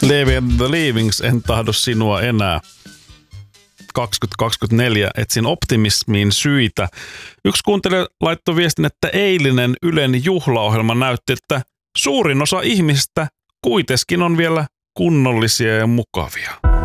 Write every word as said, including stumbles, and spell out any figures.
Levi and the Leavings, en tahdo sinua enää. kaksituhattakaksikymmentäneljä etsin optimismiin syitä. Yksi kuuntelija laittoi viestin, että eilinen Ylen juhlaohjelma näytti, että suurin osa ihmisistä kuitenkin on vielä kunnollisia ja mukavia.